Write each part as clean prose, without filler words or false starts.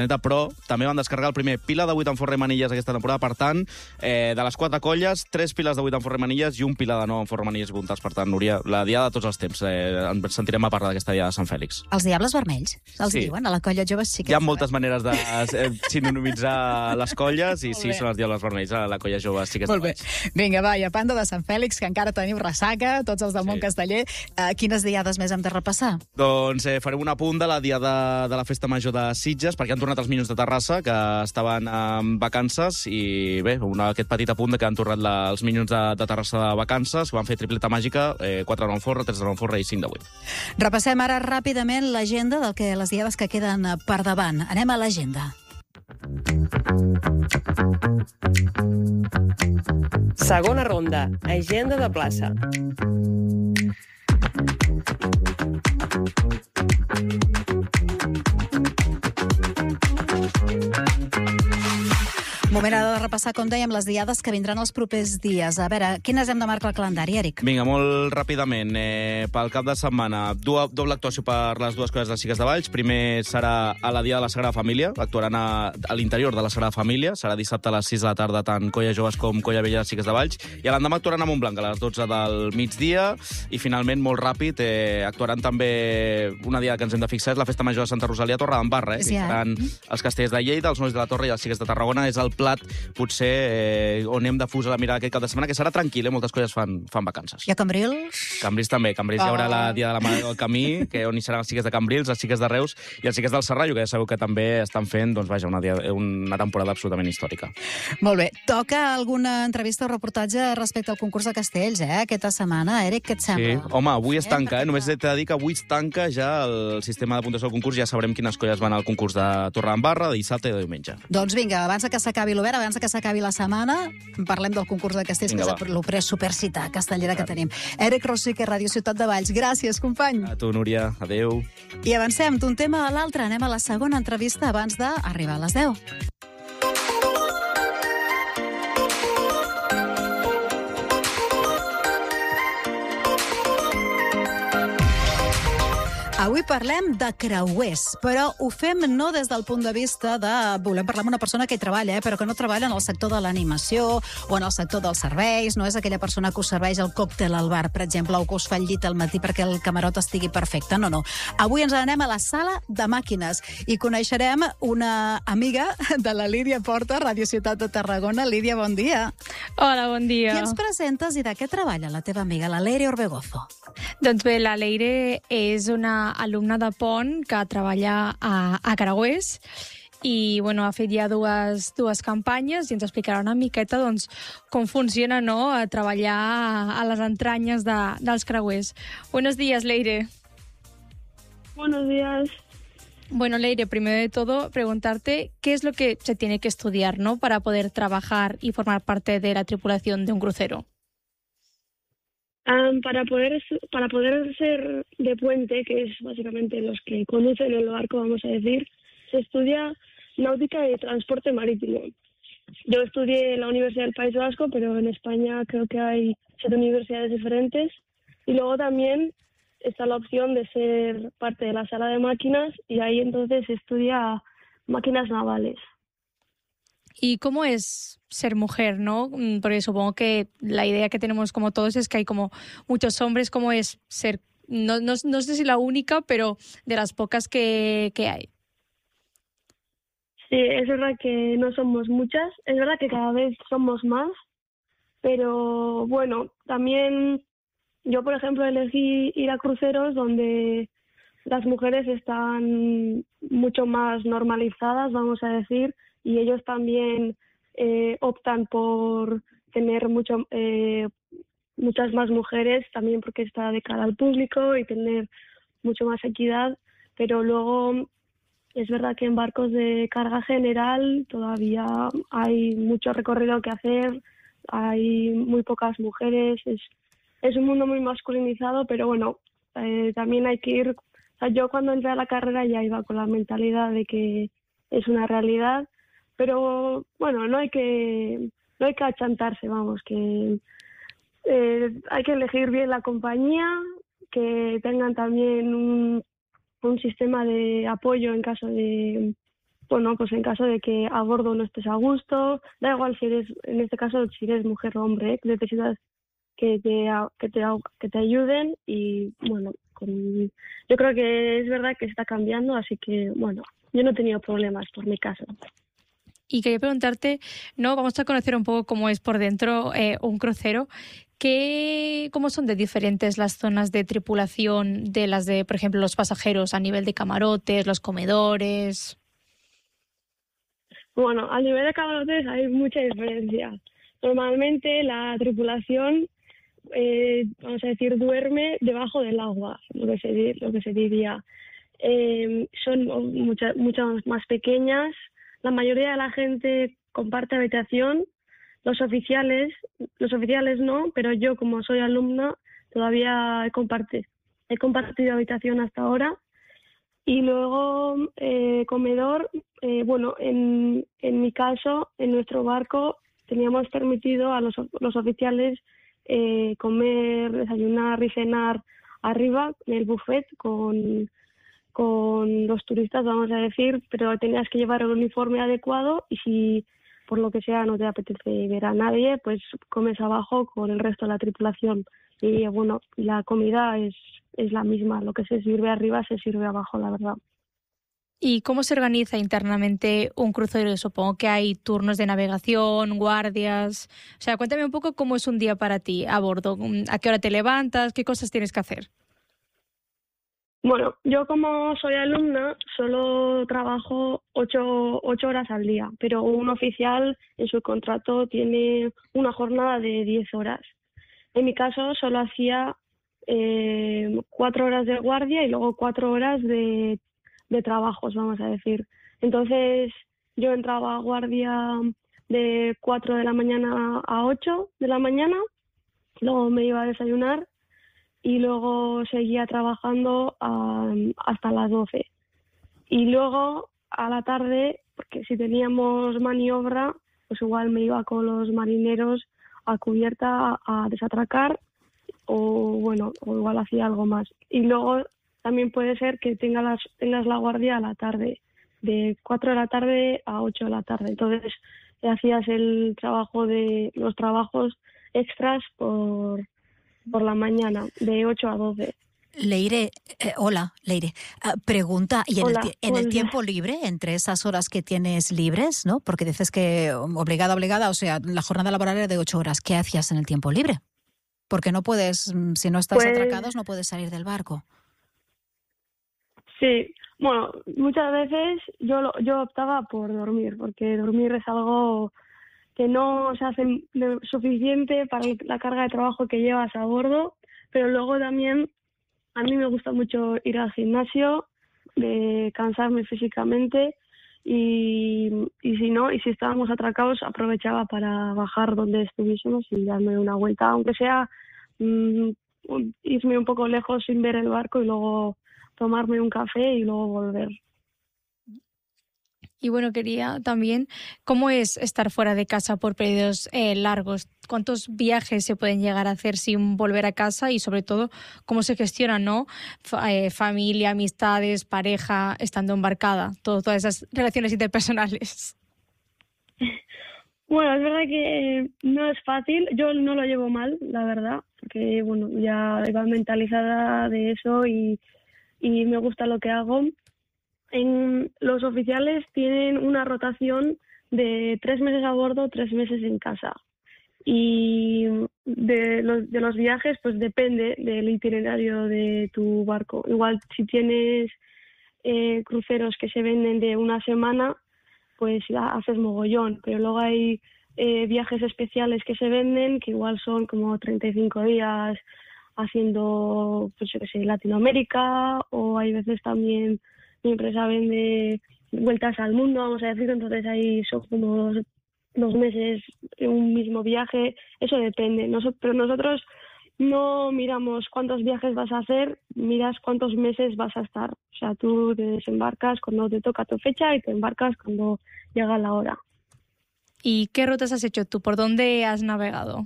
però també van descarregar el primer pila de 8 en forra i manilles aquesta temporada. Per tant, de les 4 colles, 3 piles de 8 en forra i manilles i un pila de 9 en forra, manilles i puntals. Per tant, Núria, la diada de tots els temps. En sentirem a parlar d'aquesta diada de Sant Fèlix. Els diables vermells, se'ls diuen, a la colla jove sí que... Hi ha moltes maneres de sinonimitzar les colles i sí, són els diables vermells. A la colla jove sí que és molt bé. Vinga, va, i a banda de Sant Fèlix, que encara teniu ressaca, tots els del món casteller, quines diades més hem de repassar? Doncs farem un apunt de la diada de la Festa Major de Sitges, perquè han tornat els Minuts de Terrassa, que estaven en vacances, i bé, aquest petit apunt que han tornat els Minuts de Terrassa de vacances, que van fer tripleta màgica, 4 de 9 en forra, 3 de 9 en forra i 5 de 8. Repassem ara ràpidament l'agenda de les diades que queden per davant. Anem a l'agenda. Segona ronda. Agenda de plaça. Moment ara de repassar, com dèiem, les diades que vindran els propers dies. A veure, quines hem de marcar al calendari, Eric? Vinga, molt ràpidament. Pel cap de setmana, doble actuació per les dues colles de Xiques de Valls. Primer serà a la Dia de la Sagrada Família. Actuaran a l'interior de la Sagrada Família. Serà dissabte a les 6 de la tarda, tant colla joves com colla vella de Xiques de Valls. I a l'endemà actuaran a Montblanc, a les 12 del migdia. I finalment, molt ràpid, actuaran també una dia que ens hem de fixar, és la Festa Major de Santa Rosalia a Torredembarra. Que seran els castellers de Lleida, els nois de la Torre i els Xiques de Tarragona. És el plat, potser, on hem de fusar la mirada aquest cap de setmana, que serà tranquil, moltes colles fan vacances. I a Cambrils? Cambrils també. Cambrils hi haurà la Dia de la Mare del Camí, on hi seran els xiques de Cambrils, els xiques de Reus i els xiques del Serrallo, que ja sabeu que també estan fent, doncs vaja, una temporada absolutament històrica. Molt bé. Toca alguna entrevista o reportatge respecte al concurs de castells, aquesta setmana. Eric, què et sembla? Sí, home, avui es tanca, només he de dir que avui es tanca ja el sistema de puntuació del concurs, ja sabrem quines colles van al concurs de Torredembarra, de dissabte i de diumenge. Doncs vinga, abans que s'acabi l'obert, abans que s'acabi la setmana, parlem del concurs de castells, que és l'opera supercita castellera que tenim. Eric Rosique, Ràdio Ciutat de Valls. Gràcies, company. A tu, Núria. Adéu. I avancem d'un tema a l'altre. Anem a la segona entrevista abans d'arribar a les 10. Avui parlem de creuers, però ho fem no des del punt de vista de... Volem parlar amb una persona que hi treballa, però que no treballa en el sector de l'animació o en el sector dels serveis. No és aquella persona que us serveix el còctel al bar, per exemple, o que us fa el llit al matí perquè el camarot estigui perfecte. No, no. Avui ens anem a la sala de màquines i coneixerem una amiga de la Lídia Porta, Ràdio Ciutat de Tarragona. Lídia, bon dia. Hola, bon dia. Qui ens presentes i de què treballa la teva amiga, la Leire Orbegozo? Doncs bé, la Leire és una alumna de Pont que treballa a Creuers i bueno, ha fet ja dues campanyes i ens explicarà una miqueta doncs, com funciona treballar a les entranyes dels creuers. Buenos días, Leire. Buenos días. Bueno, Leire, primero de todo, preguntarte qué es lo que se tiene que estudiar, ¿no?, para poder trabajar y formar parte de la tripulación de un crucero. Para poder ser de puente, que es básicamente los que conducen el barco, vamos a decir, se estudia náutica y transporte marítimo. Yo estudié en la Universidad del País Vasco, pero en España creo que hay 7 universidades diferentes. Y luego también está la opción de ser parte de la sala de máquinas y ahí entonces se estudia máquinas navales. ¿Y cómo es ser mujer, no? Porque supongo que la idea que tenemos como todos es que hay como muchos hombres. ¿Cómo es ser, no sé si la única, pero de las pocas que hay? Sí, es verdad que no somos muchas, es verdad que cada vez somos más, pero bueno, también yo, por ejemplo, elegí ir a cruceros donde las mujeres están mucho más normalizadas, vamos a decir, y ellos también optan por tener muchas más mujeres, también porque está de cara al público y tener mucho más equidad, pero luego es verdad que en barcos de carga general todavía hay mucho recorrido que hacer, hay muy pocas mujeres, es un mundo muy masculinizado, pero bueno, también hay que ir... O sea, yo cuando entré a la carrera ya iba con la mentalidad de que es una realidad, pero bueno, no hay que achantarse, vamos, que hay que elegir bien la compañía, que tengan también un sistema de apoyo en caso de bueno, pues en caso de que a bordo no estés a gusto, da igual si eres, en este caso, si eres mujer o hombre, que necesitas que te ayuden y, bueno, yo creo que es verdad que está cambiando, así que, bueno, yo no he tenido problemas por mi caso. Y quería preguntarte, ¿no? Vamos a conocer un poco cómo es por dentro un crucero. ¿Cómo son de diferentes las zonas de tripulación de las de, por ejemplo, los pasajeros a nivel de camarotes, los comedores? Bueno, a nivel de camarotes hay mucha diferencia. Normalmente la tripulación, vamos a decir, duerme debajo del agua, lo que se diría. Son muchas más pequeñas. La mayoría de la gente comparte habitación. Los oficiales no, pero yo, como soy alumna, todavía he compartido habitación hasta ahora. Y luego comedor, bueno, en mi caso, en nuestro barco, teníamos permitido a los oficiales comer, desayunar y cenar arriba en el buffet con los turistas, vamos a decir, pero tenías que llevar el uniforme adecuado y si por lo que sea no te apetece ver a nadie, pues comes abajo con el resto de la tripulación. Y bueno, la comida es la misma, lo que se sirve arriba se sirve abajo, la verdad. ¿Y cómo se organiza internamente un crucero? Supongo que hay turnos de navegación, guardias. O sea, cuéntame un poco cómo es un día para ti a bordo. ¿A qué hora te levantas? ¿Qué cosas tienes que hacer? Bueno, yo como soy alumna solo trabajo 8 horas al día, pero un oficial en su contrato tiene una jornada de 10 horas. En mi caso solo hacía 4 horas de guardia y luego 4 horas de trabajos, vamos a decir. Entonces yo entraba a guardia de 4 de la mañana a 8 de la mañana, luego me iba a desayunar y luego seguía trabajando hasta las 12. Y luego a la tarde, porque si teníamos maniobra, pues igual me iba con los marineros a cubierta a desatracar o igual hacía algo más. Y luego también puede ser que tengas la guardia a la tarde, de 4 de la tarde a 8 de la tarde. Entonces hacías los trabajos extras por la mañana, de 8 a 12. Leire, hola, Leire. Pregunta, ¿y en el Hola. tiempo libre, entre esas horas que tienes libres, ¿no? Porque dices que obligada, o sea, la jornada laboral era de 8 horas. ¿Qué hacías en el tiempo libre? Porque no puedes, si no estáis atracados, no puedes salir del barco. Sí, bueno, muchas veces yo optaba por dormir, porque dormir es algo que no se hace suficiente para la carga de trabajo que llevas a bordo, pero luego también a mí me gusta mucho ir al gimnasio, de cansarme físicamente y si estábamos atracados aprovechaba para bajar donde estuviésemos y darme una vuelta, aunque sea irme un poco lejos sin ver el barco y luego tomarme un café y luego volver. Y bueno, quería también, ¿cómo es estar fuera de casa por periodos largos? ¿Cuántos viajes se pueden llegar a hacer sin volver a casa? Y sobre todo, ¿cómo se gestionan, ¿no? Familia, amistades, pareja, estando embarcada, todas esas relaciones interpersonales. Bueno, es verdad que no es fácil. Yo no lo llevo mal, la verdad, porque bueno, ya iba mentalizada de eso y me gusta lo que hago. Los oficiales tienen una rotación de 3 meses a bordo, 3 meses en casa. Y de los viajes, pues depende del itinerario de tu barco. Igual si tienes cruceros que se venden de una semana, pues ya haces mogollón. Pero luego hay viajes especiales que se venden que igual son como 35 días haciendo, pues yo qué sé, Latinoamérica, o hay veces también mi empresa vende vueltas al mundo, vamos a decir, entonces ahí son como 2 meses en un mismo viaje, eso depende. Pero nosotros no miramos cuántos viajes vas a hacer, miras cuántos meses vas a estar. O sea, tú te desembarcas cuando te toca tu fecha y te embarcas cuando llega la hora. ¿Y qué rutas has hecho tú? ¿Por dónde has navegado?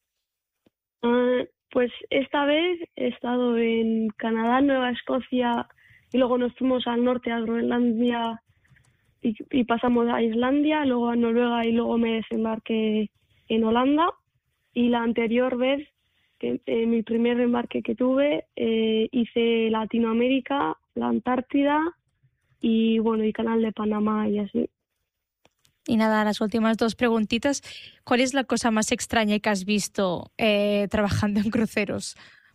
Pues esta vez he estado en Canadá, Nueva Escocia y luego nos fuimos al norte, a Groenlandia, y pasamos a Islandia, luego a Noruega y luego me desembarqué en Holanda. Y la anterior vez, mi primer embarque que tuve, hice Latinoamérica, la Antártida y Canal de Panamá y así. Y nada, las últimas 2 preguntitas. ¿Cuál es la cosa más extraña que has visto trabajando en cruceros?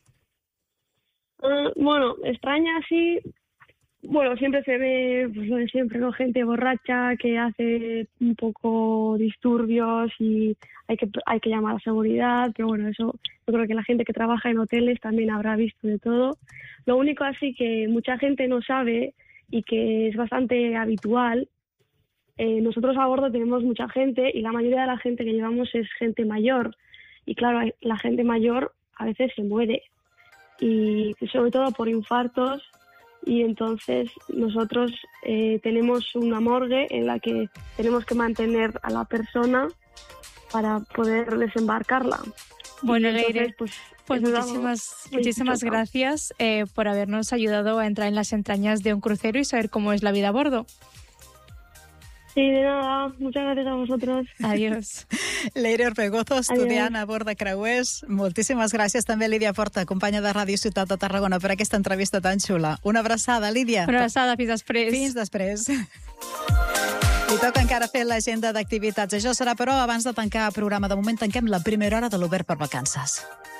Extraña sí. Siempre se ve pues lo de siempre, ¿no? Gente borracha que hace un poco disturbios y hay que llamar a seguridad, pero eso yo creo que la gente que trabaja en hoteles también habrá visto de todo. Lo único así que mucha gente no sabe y que es bastante habitual, nosotros a bordo tenemos mucha gente y la mayoría de la gente que llevamos es gente mayor y claro, la gente mayor a veces se muere y sobre todo por infartos. Y entonces nosotros tenemos una morgue en la que tenemos que mantener a la persona para poder desembarcarla. Bueno, Leire, pues muchísimas gracias por habernos ayudado a entrar en las entrañas de un crucero y saber cómo es la vida a bordo. Sí, de nada. Muchas gracias a vosotros. Adiós. Leire Orbegozo, estudiant a bord de creuers. Moltíssimes gràcies també, Lídia Porta, companya de Ràdio Ciutat de Tarragona, per aquesta entrevista tan xula. Una abraçada, Lídia. Una abraçada, fins després. Fins després. I toca encara fer l'agenda d'activitats. Això serà, però, abans de tancar el programa. De moment tanquem la primera hora de l'Obert per Vacances.